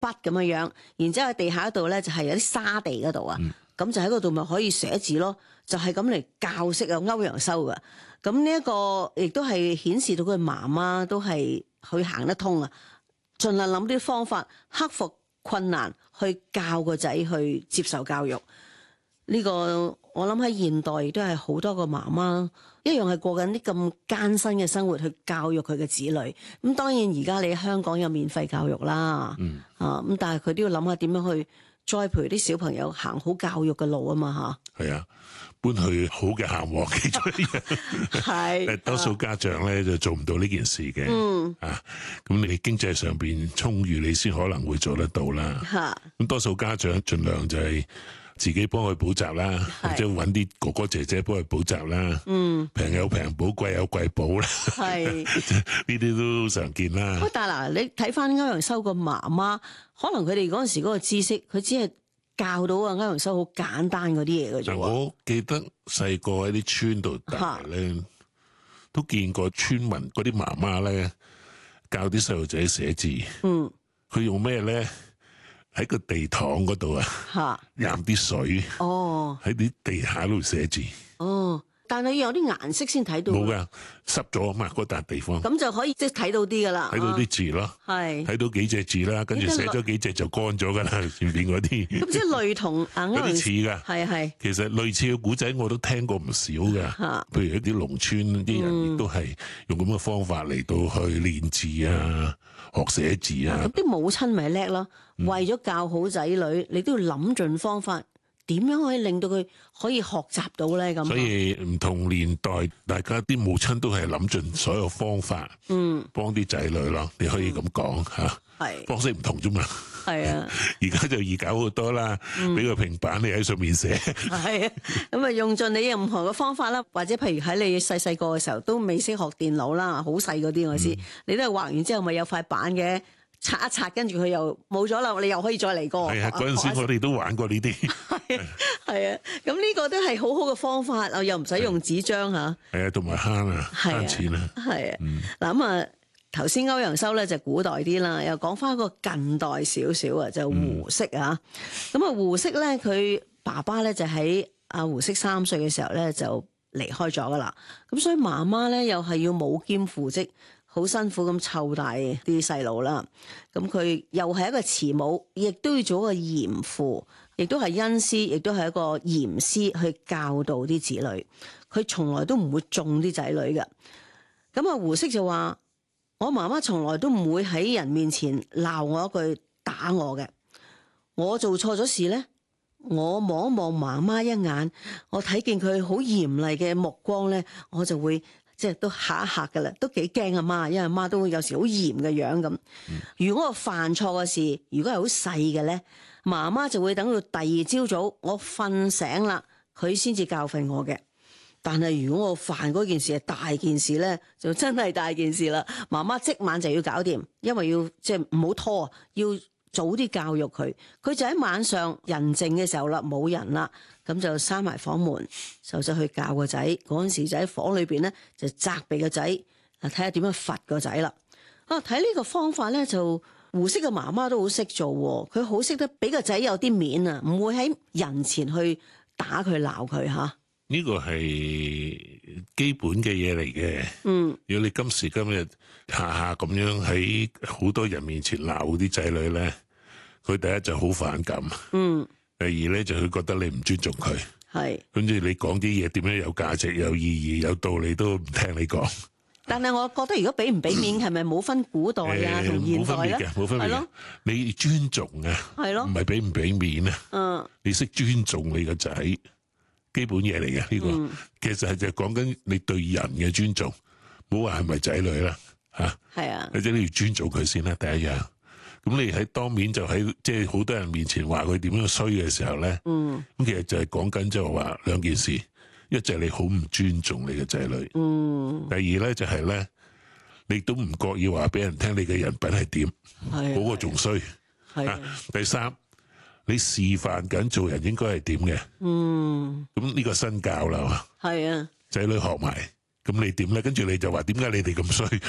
筆咁樣，然之後喺地下度咧就係有啲沙地嗰度啊，咁就喺嗰度咪可以寫字咯，就係咁嚟教識啊歐陽修噶。咁呢一個亦都係顯示到佢媽媽都係佢行得通啊，盡量諗啲方法克服困難去教個仔去接受教育。呢個我諗喺現代亦都係好多個媽媽一樣係過緊啲咁艱辛嘅生活去教育佢嘅子女。咁當然而家你喺香港有免費教育啦，咁但係佢都要諗下點樣去栽培啲小朋友行好教育嘅路啊嘛嚇。 係啊，搬去好嘅校網其中一樣。 係多數家長咧就做唔到呢件事嘅。咁你經濟上邊充裕，你先可能會做得到啦。咁多數家長盡量就係自己幫佢補習啦，或者揾啲哥哥姐姐幫佢補習啦。平有平補，貴有貴補啦。係呢啲都常見啦。 不過但係嗱，你睇翻歐陽修個媽媽，可能佢哋嗰陣時嗰個知識，佢只係教到啊歐陽修好簡單嗰啲嘢嘅啫。 我記得細個喺啲村度大咧，都見過村民嗰啲媽媽咧教啲細路仔寫字。佢用咩咧？喺個地堂嗰度啊，飲啲水，喺啲地下度寫字。但係要有啲顏色先睇到。冇噶，濕咗啊嘛，嗰笪地方。咁就可以即係睇到啲噶啦。睇到啲字咯，係睇到幾隻字啦，跟住寫咗幾隻就乾咗噶啦，前邊嗰啲。咁即係類同有啲似噶，係。其實類似嘅古仔我都聽過唔少噶，譬如一啲農村啲人亦都係用咁嘅方法嚟到去練字啊，學寫字啊。咁啲母親咪叻咯，為咗教好仔女，你都要諗盡方法。點樣可以令到佢可以學習到咧？咁所以唔同年代，大家啲母親都係諗盡所有方法，幫啲仔女咯。你可以咁講吓，係方式唔同啫嘛。係啊，而家就易搞好多啦，俾個平板你喺上面寫。係啊，咁啊用盡你任何嘅方法啦，或者譬如喺你細細個嘅時候都未識學電腦啦，好細嗰啲我知，你都係畫完之後咪有塊板嘅。刷一刷，跟住佢又冇咗啦，你又可以再嚟過。係啊，嗰陣時我哋都玩過呢啲。係啊，咁呢個都係好好嘅方法啊，又唔使用紙張嚇。係啊，同埋慳錢啊。係啊，嗱咁啊，頭先歐陽修咧就古代啲啦，又講翻個近代少少啊，就胡適啊。咁啊，胡適咧佢爸爸咧就喺阿胡適3歲嘅時候咧就離開咗噶啦，咁所以媽媽咧又係要母兼父職。好辛苦咁湊大啲細路啦，咁佢又係一個慈母，亦都要做一個嚴父，亦都係恩師，亦都係一個嚴師去教導啲子女。佢從來都唔會縱啲仔女嘅。咁啊，胡適就話：我媽媽從來都唔會喺人面前鬧我一句、打我嘅。我做錯咗事咧，我望一望媽媽一眼，我睇見佢好嚴厲嘅目光咧，我就會。即係都嚇一嚇噶啦，都幾驚阿媽，因為阿媽都有時好嚴嘅樣咁。如果我犯錯嘅事，如果係好細嘅咧，媽媽就會等到第二朝早我瞓醒啦，佢先至教訓我嘅。但係如果我犯嗰件事係大件事咧，就真係大件事啦。媽媽即晚就要搞掂，因為要即係唔好拖，要早啲教育佢。佢就喺晚上人靜嘅時候啦，冇人啦。咁就閂埋房門，就去教個仔。嗰陣時就喺房裏邊咧，就責備個仔，睇下點樣罰個仔啦。睇呢個方法咧，就胡適嘅媽媽都好識做，佢好識得俾個仔有啲面啊，唔會喺人前去打佢鬧佢吓。呢個係基本嘅嘢嚟嘅。如果你今時今日下下咁樣喺好多人面前鬧啲仔女咧，佢第一就好反感。第二咧就佢覺得你唔尊重佢，係跟住你講啲嘢點樣有價值、有意義、有道理都唔聽你講。但係我覺得如果俾唔俾面，係咪冇分古代啊同現代咧？冇分別嘅，冇分別嘅。你尊重啊，係咯，唔係俾唔俾面啊。你識尊重你個仔，基本嘢嚟嘅呢個。其實係就講緊你對人嘅尊重，冇話係咪仔女啦嚇。係啊，或者你要尊重佢先啦，第一樣。咁你喺當面就喺即係好多人面前話佢點樣衰嘅時候咧，咁其實就係講緊就係話兩件事，一就係你好唔尊重你嘅仔女，第二咧就係咧你都唔覺意話俾人聽你嘅人品係點，嗰個仲衰，第三你示範緊做人應該係點嘅，咁呢個身教啦，係啊，仔女學埋，咁你點咧？跟住你就話點解你哋咁衰？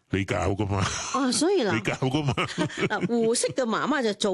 你教噶嘛， 啊，所以嗱你教噶嘛， 嗱，胡適嘅媽媽就做